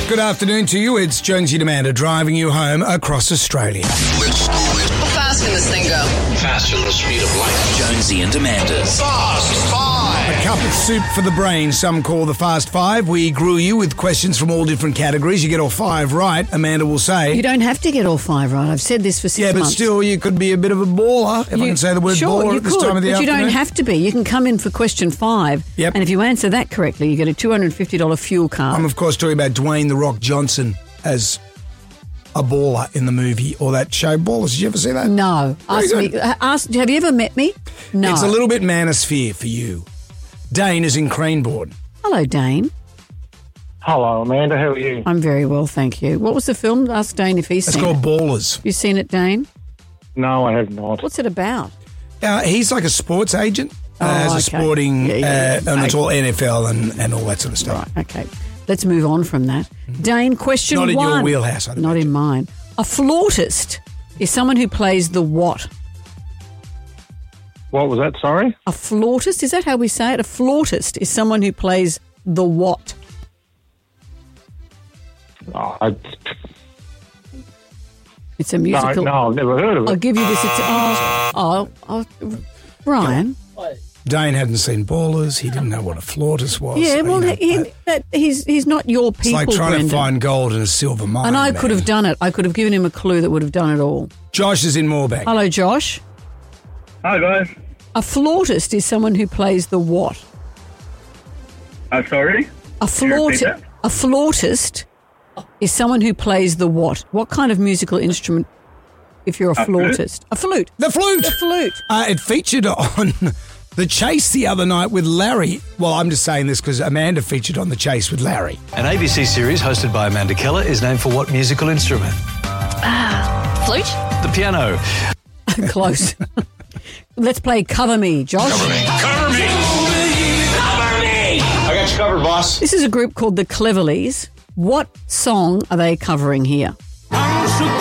Good afternoon to you. It's Jonesy and Amanda driving you home across Australia. How fast can this thing go? Faster than the speed of light. Jonesy and Amanda's Fast Five. A cup of soup for the brain, some call the Fast Five. We grew you with questions from all different categories. You get all five right, Amanda will say. You don't have to get all five right. I've said this for 6 Yeah, months. but still, you could be a bit of a baller, if I can say the word sure, baller you at this could, time of the but afternoon. you don't have to be. You can come in for question 5, Yep. and if you answer that correctly, you get a $250 fuel card. I'm, of course, talking about Dwayne "The Rock" Johnson as a baller in the movie or that show Ballers. Did you ever see that? No. Very Ask me. good. Have you ever met me? No. It's a little bit manosphere for you. Dane is in Cranebourne. Hello, Dane. Hello, Amanda. How are you? I'm very well, thank you. What was the film? Ask Dane if he's It's seen called it. Ballers. You seen it, Dane? No, I have not. What's it about? He's like a sports agent. As a okay. sporting, Yeah. and it's all NFL and all that sort of stuff. Right, okay. Let's move on from that. Dane, question Not in one. your wheelhouse, I'd Not imagine. in mine. A flautist is someone who plays the what? What was that? Sorry? A flautist? Is that how we say it? A flautist is someone who plays the what? Oh, It's a no, musical. I've never heard of I'll it. give you this. Brian. Dane hadn't seen Ballers. He didn't know what a flautist was. Yeah, So, well, you know, he's not your it's people, like trying Brendan. to find gold in a silver mine. And I could man. have done it. I could have given him a clue that would have done it all. Josh is in Moorebank. Hello, Josh. Hi, guys. A flautist is someone who plays the what? Sorry? A that? flautist is someone who plays the what? What kind of musical instrument if you're a flautist? A flute. The flute. The flute. It featured on The Chase the other night with Larry. Well, I'm just saying this because Amanda featured on The Chase with Larry. An ABC series hosted by Amanda Keller is named for what musical instrument? Flute? The piano. Close. Let's play Cover Me, Josh. Cover me. Cover me. I got you covered, boss. This is a group called the Cleverleys. What song are they covering here?